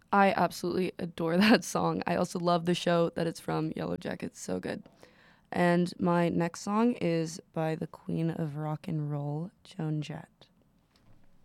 I absolutely adore that song. I also love the show that it's from, Yellow Jackets. So good. And my next song is by the queen of rock and roll, Joan Jett.